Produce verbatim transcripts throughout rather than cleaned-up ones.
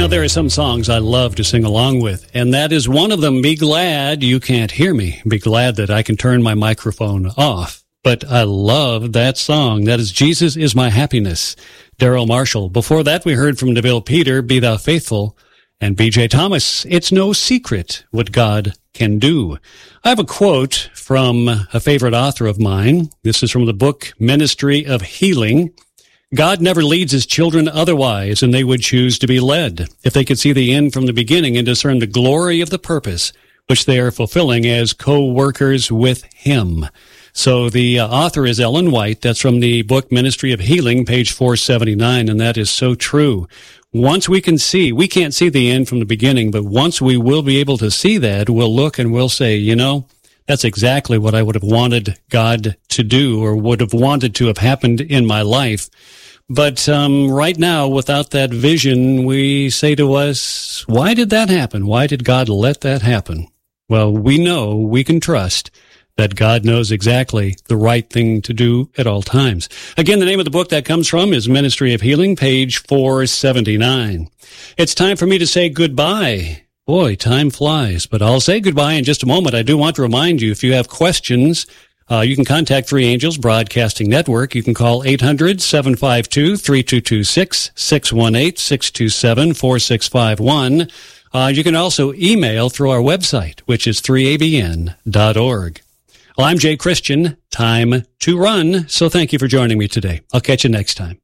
Now, there are some songs I love to sing along with, and that is one of them. Be glad you can't hear me. Be glad that I can turn my microphone off. But I love that song. That is Jesus Is My Happiness, Daryl Marshall. Before that, we heard from DeVille Peter, Be Thou Faithful, and B J Thomas, It's No Secret What God Can Do. I have a quote from a favorite author of mine. This is from the book Ministry of Healing. God never leads his children otherwise, and they would choose to be led if they could see the end from the beginning and discern the glory of the purpose which they are fulfilling as co-workers with him. So the uh, author is Ellen White. That's from the book Ministry of Healing, page four seventy-nine, and that is so true. Once we can see, we can't see the end from the beginning, but once we will be able to see that, we'll look and we'll say, you know, that's exactly what I would have wanted God to do or would have wanted to have happened in my life. But um, right now, without that vision, we say to us, why did that happen? Why did God let that happen? Well, we know, we can trust that God knows exactly the right thing to do at all times. Again, the name of the book that comes from is Ministry of Healing, page four seventy-nine. It's time for me to say goodbye. Boy, time flies, but I'll say goodbye in just a moment. I do want to remind you, if you have questions, Uh, you can contact Three Angels Broadcasting Network. You can call eight hundred, seven five two, three two two six, six one eight, six two seven, four six five one. Uh, you can also email through our website, which is three a b n dot org. Well, I'm Jay Christian. Time to run. So thank you for joining me today. I'll catch you next time.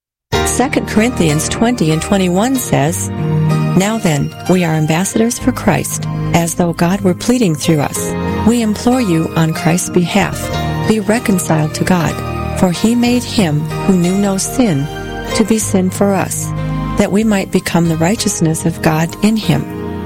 Second Corinthians twenty and twenty-one says, Now then, we are ambassadors for Christ, as though God were pleading through us. We implore you on Christ's behalf, be reconciled to God, for he made him who knew no sin to be sin for us, that we might become the righteousness of God in him.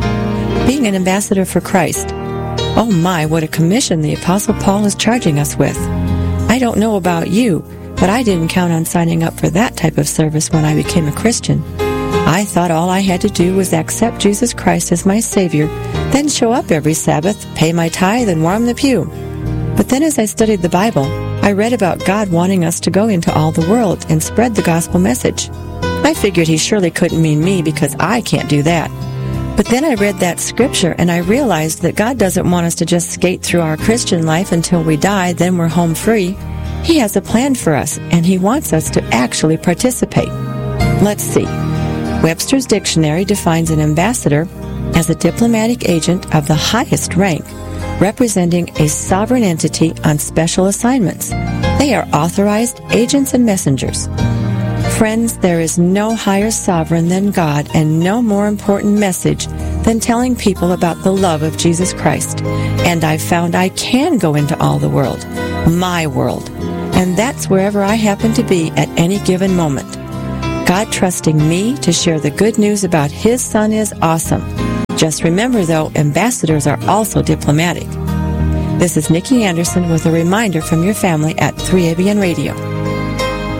Being an ambassador for Christ, oh my, what a commission the Apostle Paul is charging us with. I don't know about you, but I didn't count on signing up for that type of service when I became a Christian. I thought all I had to do was accept Jesus Christ as my Savior, then show up every Sabbath, pay my tithe, and warm the pew. But then as I studied the Bible, I read about God wanting us to go into all the world and spread the gospel message. I figured he surely couldn't mean me because I can't do that. But then I read that scripture and I realized that God doesn't want us to just skate through our Christian life until we die, then we're home free. He has a plan for us, and he wants us to actually participate. Let's see. Webster's Dictionary defines an ambassador as a diplomatic agent of the highest rank, representing a sovereign entity on special assignments. They are authorized agents and messengers. Friends, there is no higher sovereign than God and no more important message than telling people about the love of Jesus Christ. And I've found I can go into all the world, my world, and that's wherever I happen to be at any given moment. God trusting me to share the good news about his Son is awesome. Just remember, though, ambassadors are also diplomatic. This is Nikki Anderson with a reminder from your family at three A B N Radio.